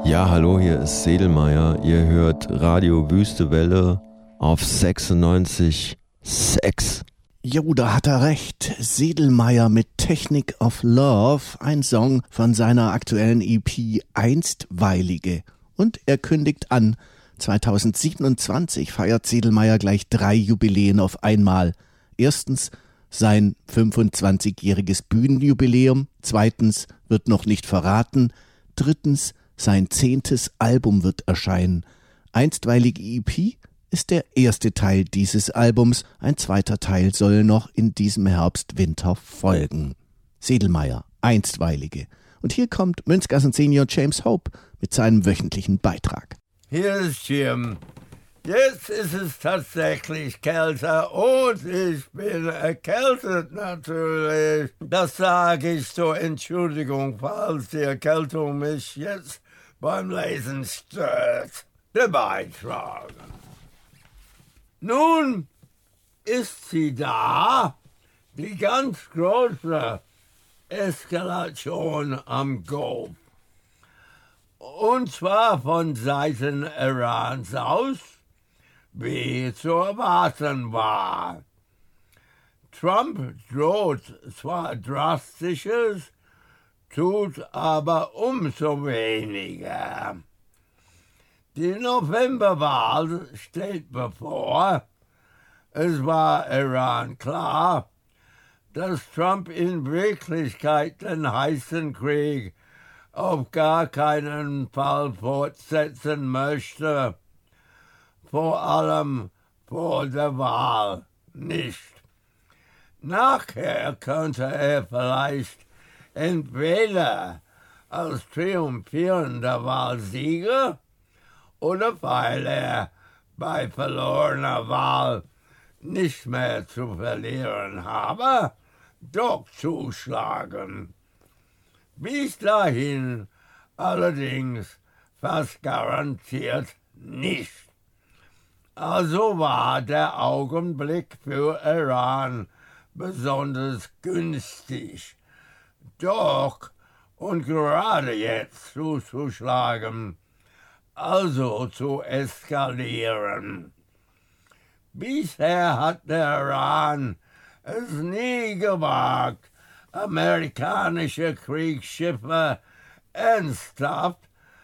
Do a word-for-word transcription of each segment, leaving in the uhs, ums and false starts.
Ja, hallo, hier ist Sedelmeier. Ihr hört Radio Wüste Welle auf sechsundneunzig Komma sechs. Jo, da hat er recht. Sedelmeier mit Technic of Love, ein Song von seiner aktuellen E P Einstweilige. Und er kündigt an, zweitausendsiebenundzwanzig feiert Sedelmeier gleich drei Jubiläen auf einmal. Erstens sein fünfundzwanzigjähriges Bühnenjubiläum, zweitens wird noch nicht verraten, drittens sein zehntes Album wird erscheinen. Einstweilige E P ist der erste Teil dieses Albums, ein zweiter Teil soll noch in diesem Herbst-Winter folgen. Sedelmeier, Einstweilige. Und hier kommt Münzgassen Senior James Hope mit seinem wöchentlichen Beitrag. Hier ist Jim. Jetzt ist es tatsächlich kälter und ich bin erkältet natürlich. Das sage ich zur Entschuldigung, falls die Erkältung mich jetzt beim Lesen stört. Der Beitrag. Nun ist sie da, die ganz große Eskalation am Golf. Und zwar von Seiten Irans aus, wie zu erwarten war. Trump droht zwar Drastisches, tut aber umso weniger. Die Novemberwahl steht bevor. Es war Iran klar, dass Trump in Wirklichkeit den heißen Krieg auf gar keinen Fall fortsetzen möchte. Vor allem vor der Wahl nicht. Nachher könnte er vielleicht entweder als triumphierender Wahlsieger oder weil er bei verlorener Wahl nicht mehr zu verlieren habe, doch zuschlagen. Bis dahin allerdings fast garantiert nicht. Also war der Augenblick für Iran besonders günstig. Doch, und gerade jetzt zuzuschlagen, also zu eskalieren. Bisher hat der Iran es nie gewagt, amerikanische Kriegsschiffe ernsthaft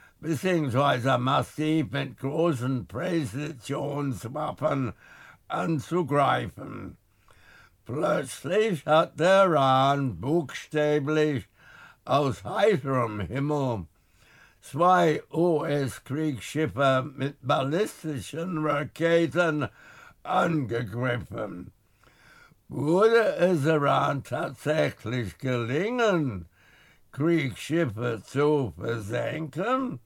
bzw. massiv mit großen Präzisionswaffen anzugreifen. Plötzlich hat der Iran buchstäblich aus heiterem Himmel zwei U S-Kriegsschiffe mit ballistischen Raketen angegriffen. Würde es Iran tatsächlich gelingen, Kriegsschiffe zu versenken,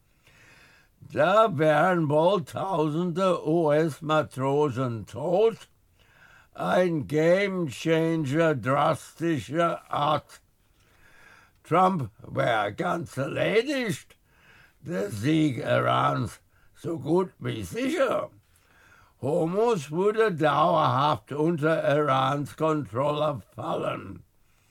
da wären wohl tausende U S-Matrosen tot, ein Gamechanger drastischer Art. Trump wäre ganz erledigt, der Sieg Irans so gut wie sicher. Hormuz würde dauerhaft unter Irans Kontrolle fallen.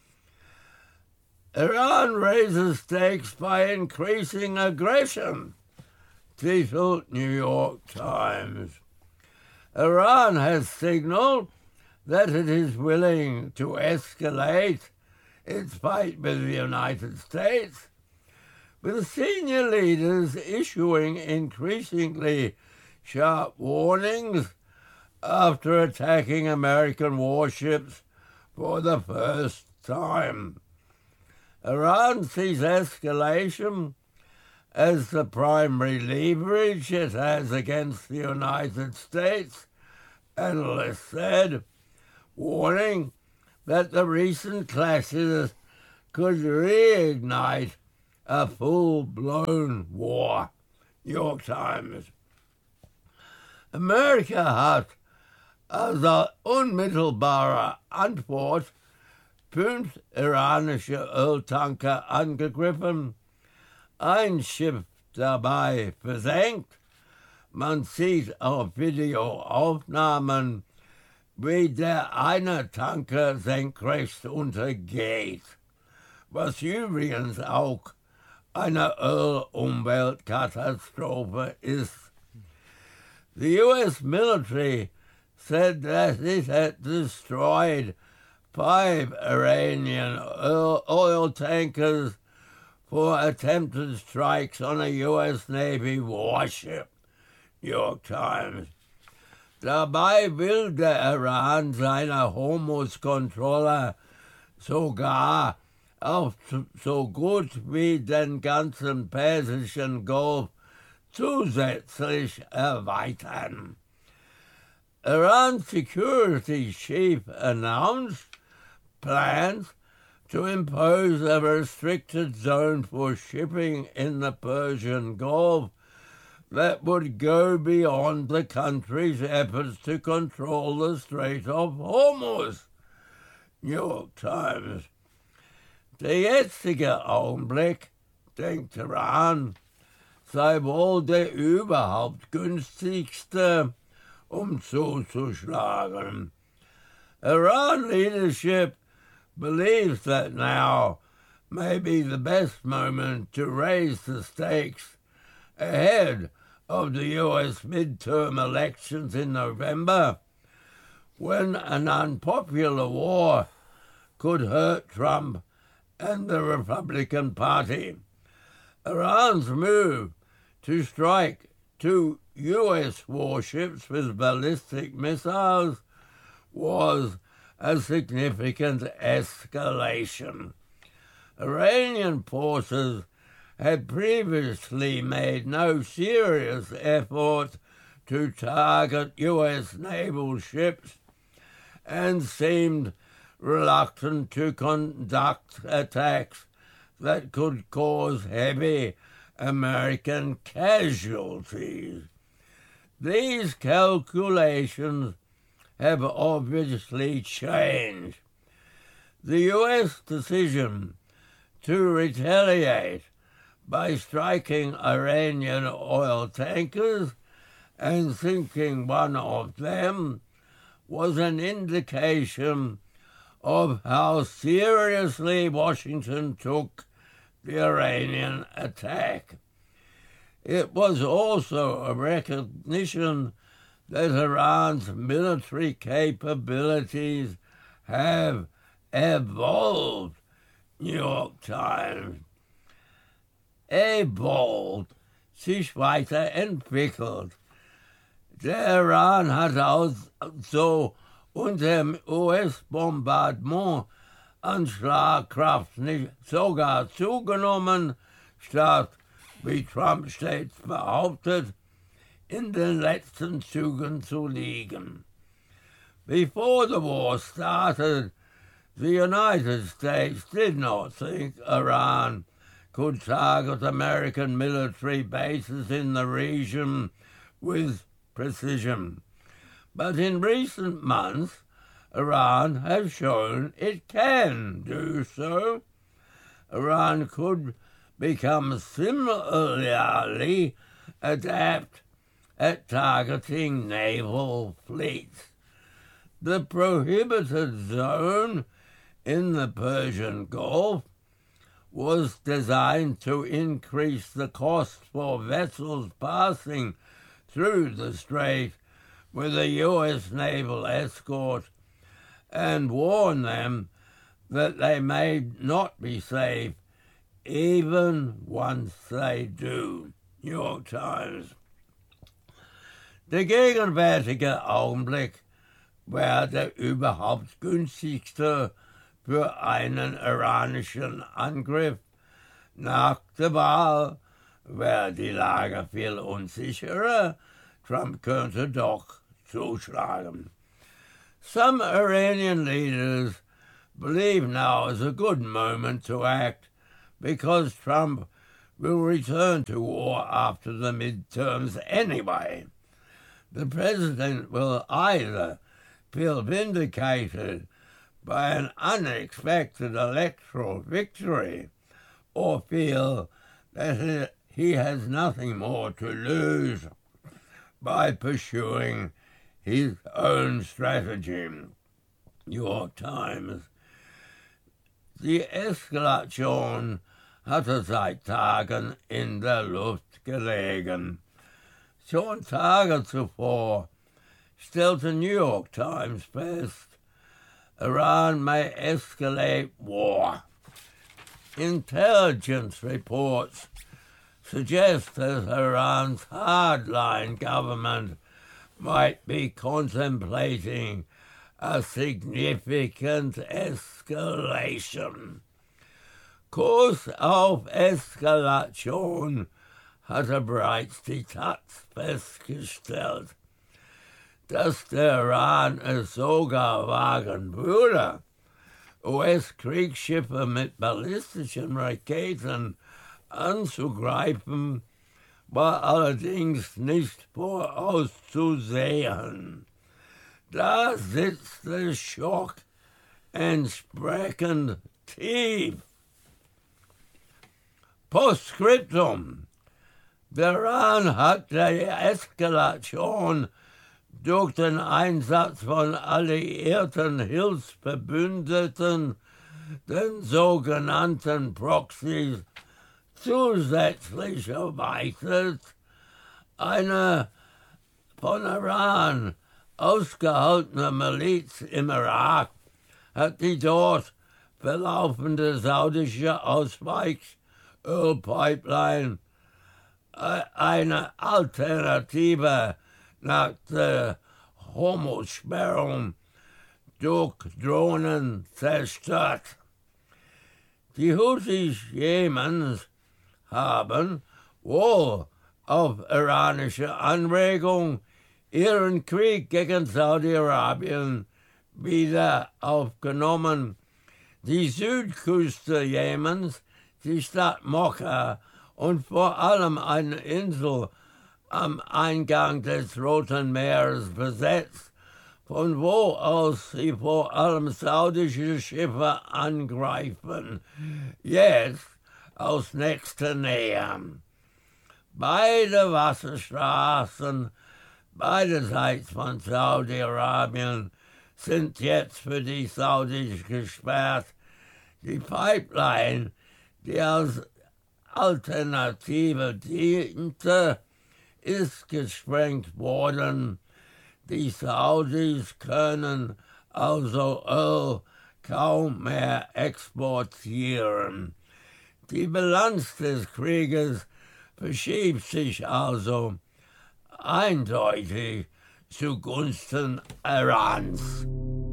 Iran raises stakes by increasing aggression, titelt New York Times. Iran has signaled that it is willing to escalate its fight with the United States, with senior leaders issuing increasingly sharp warnings after attacking American warships for the first time. Iran sees escalation as the primary leverage it has against the United States, analysts said, warning that the recent clashes could reignite a full-blown war. New York Times. Amerika hat als unmittelbare Antwort fünf iranische Öltanker angegriffen, ein Schiff dabei versenkt. Man sieht auf Videoaufnahmen, wie der eine Tanker senkrecht untergeht, was übrigens auch eine Umweltkatastrophe ist. The U S military said that it had destroyed five Iranian oil, oil tankers for attempted strikes on a U S Navy warship. New York Times. Dabei will der Iran seine Hormuz-Controller sogar auf so gut wie den ganzen Persischen Golf zusätzlich erweitern. Iran's security chief announced plans to impose a restricted zone for shipping in the Persian Gulf that would go beyond the country's efforts to control the Strait of Hormuz. New York Times. Der jetzige Augenblick, denkt Iran, sei wohl der überhaupt günstigste, um zuzuschlagen. Iran leadership believes that now may be the best moment to raise the stakes ahead of the U S midterm elections in November, when an unpopular war could hurt Trump and the Republican Party. Iran's move to strike two U S warships with ballistic missiles was a significant escalation. Iranian forces had previously made no serious effort to target U S naval ships and seemed reluctant to conduct attacks that could cause heavy American casualties. These calculations have obviously changed. The U S decision to retaliate by striking Iranian oil tankers and sinking one of them was an indication of how seriously Washington took the Iranian attack. It was also a recognition that Iran's military capabilities have evolved. New York Times. Evolved, sich weiterentwickelt. Der Iran hat also unter dem U S-Bombardement an Schlagkraft nicht sogar zugenommen, statt, wie Trump stets behauptet, in den letzten Zügen zu liegen. Before the war started, the United States did not think Iran could target American military bases in the region with precision. But in recent months, Iran has shown it can do so. Iran could become similarly adept at targeting naval fleets. The prohibited zone in the Persian Gulf was designed to increase the cost for vessels passing through the strait with a U S naval escort and warn them that they may not be safe even once they do. New York Times. Der gegenwärtige Augenblick wäre der überhaupt günstigste für einen iranischen Angriff. Nach der Wahl wäre die Lage viel unsicherer. Trump könnte doch zuschlagen. Some Iranian leaders believe now is a good moment to act because Trump will return to war after the midterms anyway. The president will either feel vindicated by an unexpected electoral victory or feel that he has nothing more to lose by pursuing his own strategy. New York Times. Die Eskalation hatte seit Tagen in der Luft gelegen. Schon Tage zuvor stellte New York Times fest, Iran may escalate war. Intelligence reports suggest that Iran's hardline government might be contemplating a significant escalation. Kurs auf Eskalation hatte bereits die Taz festgestellt. Dass der Iran es sogar wagen würde, U S-Kriegsschiffe mit ballistischen Raketen anzugreifen, war allerdings nicht vorauszusehen. Da sitzt der Schock entsprechend tief. Postscriptum. Der Iran hat die Eskalation durch den Einsatz von alliierten Hilfsverbündeten, den sogenannten Proxys, zusätzlich erweitert. Eine von Iran ausgehaltene Miliz im Irak hat die dort verlaufende saudische Ausweichölpipeline eine Alternative nach der Hormussperrung durch Drohnen zerstört. Die Houthis Jemens haben wohl auf iranische Anregung ihren Krieg gegen Saudi-Arabien wieder aufgenommen. Die Südküste Jemens, die Stadt Mokka und vor allem eine Insel am Eingang des Roten Meeres besetzt, von wo aus sie vor allem saudische Schiffe angreifen, jetzt aus nächster Nähe. Beide Wasserstraßen beiderseits von Saudi-Arabien sind jetzt für die Saudis gesperrt. Die Pipeline, die als Alternative diente, ist gesprengt worden. Die Saudis können also Öl kaum mehr exportieren. Die Bilanz des Krieges verschiebt sich also eindeutig zugunsten Irans.